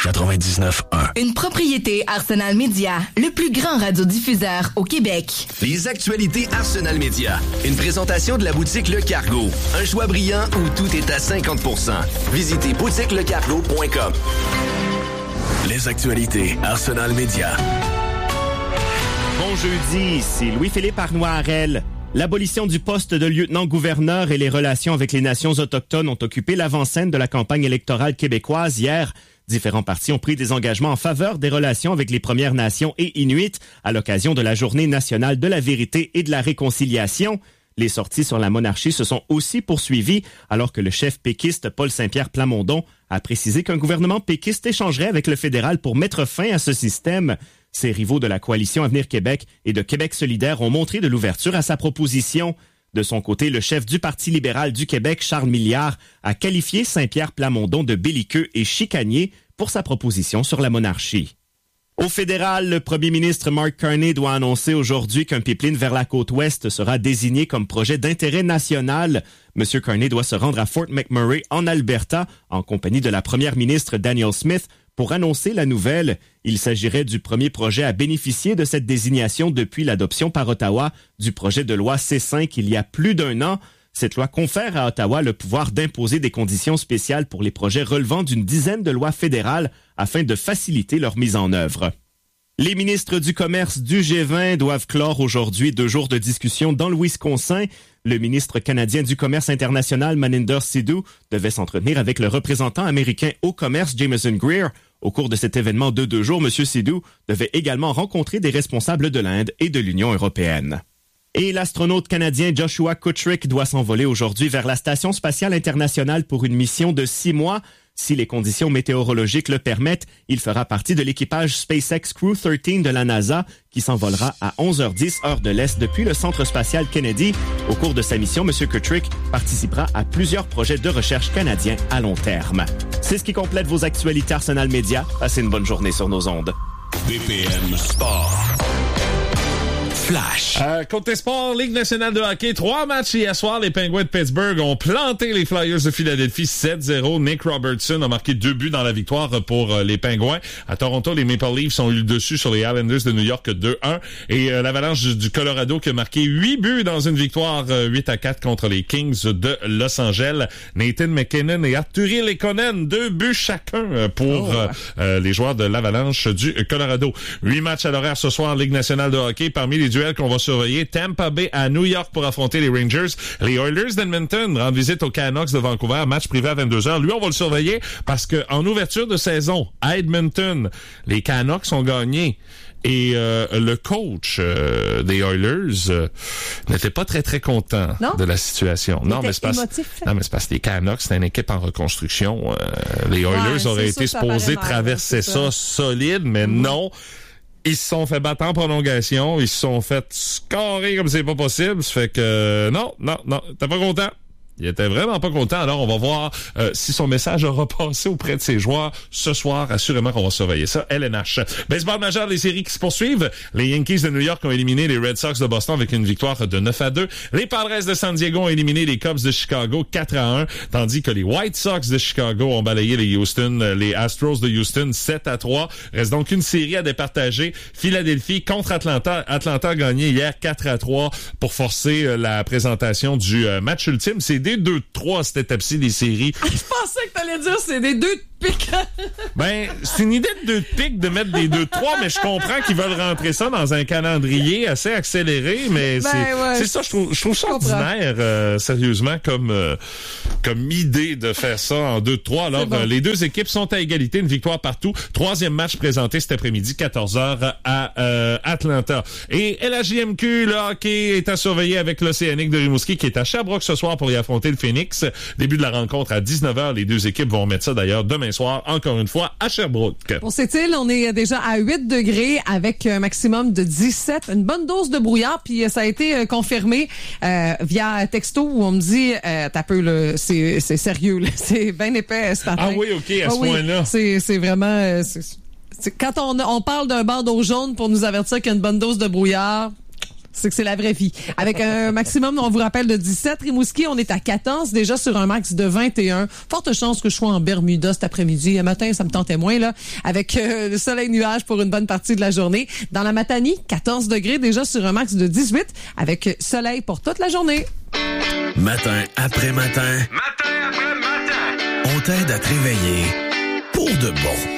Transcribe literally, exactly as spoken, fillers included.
quatre-vingt-dix-neuf un. Une propriété Arsenal Média, le plus grand radiodiffuseur au Québec. Les actualités Arsenal Média. Une présentation de la boutique Le Cargo. Un choix brillant où tout est à cinquante pour cent. Visitez boutique le cargo point com. Les actualités Arsenal Média. Bon jeudi, ici Louis-Philippe Arnois-Harel. L'abolition du poste de lieutenant-gouverneur et les relations avec les nations autochtones ont occupé l'avant-scène de la campagne électorale québécoise hier. Différents partis ont pris des engagements en faveur des relations avec les Premières Nations et Inuits à l'occasion de la Journée nationale de la vérité et de la réconciliation. Les sorties sur la monarchie se sont aussi poursuivies alors que le chef péquiste Paul Saint-Pierre Plamondon a précisé qu'un gouvernement péquiste échangerait avec le fédéral pour mettre fin à ce système. Ses rivaux de la coalition Avenir Québec et de Québec solidaire ont montré de l'ouverture à sa proposition. De son côté, le chef du Parti libéral du Québec, Charles Milliard, a qualifié Saint-Pierre Plamondon de belliqueux et chicanier pour sa proposition sur la monarchie. Au fédéral, le premier ministre Mark Carney doit annoncer aujourd'hui qu'un pipeline vers la côte ouest sera désigné comme projet d'intérêt national. M. Carney doit se rendre à Fort McMurray, en Alberta, en compagnie de la première ministre Danielle Smith, pour annoncer la nouvelle. Il s'agirait du premier projet à bénéficier de cette désignation depuis l'adoption par Ottawa du projet de loi C cinq il y a plus d'un an. Cette loi confère à Ottawa le pouvoir d'imposer des conditions spéciales pour les projets relevant d'une dizaine de lois fédérales afin de faciliter leur mise en œuvre. Les ministres du commerce du G vingt doivent clore aujourd'hui deux jours de discussion dans le Wisconsin. Le ministre canadien du commerce international, Maninder Sidhu, devait s'entretenir avec le représentant américain au commerce, Jameson Greer. Au cours de cet événement de deux jours, M. Sidhu devait également rencontrer des responsables de l'Inde et de l'Union européenne. Et l'astronaute canadien Joshua Kutrick doit s'envoler aujourd'hui vers la Station spatiale internationale pour une mission de six mois. Si les conditions météorologiques le permettent, il fera partie de l'équipage SpaceX Crew treize de la NASA qui s'envolera à onze heures dix heure de l'Est depuis le Centre spatial Kennedy. Au cours de sa mission, M. Kutrick participera à plusieurs projets de recherche canadiens à long terme. C'est ce qui complète vos actualités Arsenal Média. Passez une bonne journée sur nos ondes. B P M Sport. Flash. Euh, côté sport, Ligue nationale de hockey, trois matchs hier soir. Les Penguins de Pittsburgh ont planté les Flyers de Philadelphie sept zéro. Nick Robertson a marqué deux buts dans la victoire pour euh, les Penguins. À Toronto, les Maple Leafs ont eu le dessus sur les Islanders de New York deux un. Et euh, l'Avalanche du, du Colorado qui a marqué huit buts dans une victoire euh, huit à quatre contre les Kings de Los Angeles. Nathan McKinnon et Artturi Lekonen, deux buts chacun euh, pour oh, ouais. euh, les joueurs de l'Avalanche du Colorado. Huit matchs à l'horaire ce soir, Ligue nationale de hockey. Parmi les duels qu'on va surveiller, Tampa Bay à New York pour affronter les Rangers. Les Oilers d'Edmonton rendent visite aux Canucks de Vancouver, match privé à vingt-deux heures. Lui, on va le surveiller parce que en ouverture de saison, à Edmonton, les Canucks ont gagné. Et euh, le coach euh, des Oilers euh, n'était pas très, très content non? de la situation. Il non, mais c'est parce, non, mais c'est parce que les Canucks, c'est une équipe en reconstruction. Euh, les Oilers ouais, auraient été ça, supposés ça traverser ça. ça solide, mais mm-hmm. non. Ils se sont fait battre en prolongation. Ils se sont fait scorer comme c'est pas possible. Ça fait que non, non, non, t'es pas content. Il était vraiment pas content. Alors, on va voir euh, si son message aura passé auprès de ses joueurs ce soir. Assurément qu'on va surveiller ça. L N H. Baseball majeur, les séries qui se poursuivent. Les Yankees de New York ont éliminé les Red Sox de Boston avec une victoire de neuf à deux. Les Padres de San Diego ont éliminé les Cubs de Chicago quatre à un. Tandis que les White Sox de Chicago ont balayé les Houston, les Astros de Houston sept à trois. Reste donc une série à départager. Philadelphie contre Atlanta. Atlanta a gagné hier quatre à trois pour forcer la présentation du match ultime. C'est des deux trois à cette étape-ci des séries. Ah, je pensais que t'allais dire c'est des deux pics. Ben, c'est une idée de deux pics de mettre des deux trois, mais je comprends qu'ils veulent rentrer ça dans un calendrier assez accéléré, mais ben, c'est, ouais, c'est ça, je trouve, je trouve ça ordinaire, euh, sérieusement, comme, euh, comme idée de faire ça en deux trois. Alors, bon. euh, les deux équipes sont à égalité, une victoire partout. Troisième match présenté cet après-midi, quatorze heures à euh, Atlanta. Et L H J M Q, le hockey est à surveiller avec l'Océanique de Rimouski qui est à Sherbrooke ce soir pour y affronter le Phoenix. Début de la rencontre à dix-neuf heures. Les deux équipes vont mettre ça d'ailleurs demain soir, encore une fois, à Sherbrooke. Pour cette île, on est déjà à huit degrés avec un maximum de dix-sept. Une bonne dose de brouillard, puis ça a été confirmé euh, via texto où on me dit euh, t'as peu, là, c'est, c'est sérieux, là, c'est bien épais ce matin. Ah oui, OK, à ah, ce oui, point-là. C'est, c'est vraiment... C'est, c'est, quand on, on parle d'un bandeau jaune pour nous avertir qu'il y a une bonne dose de brouillard... C'est que c'est la vraie vie. Avec un maximum, on vous rappelle, de dix-sept. Rimouski, on est à quatorze, déjà sur un max de vingt et un. Forte chance que je sois en Bermuda cet après-midi. Le matin, ça me tentait moins, là. Avec euh, le soleil nuage pour une bonne partie de la journée. Dans la Matanie, quatorze degrés, déjà sur un max de dix-huit. Avec soleil pour toute la journée. Matin après matin. Matin après matin. On t'aide à te réveiller pour de bon.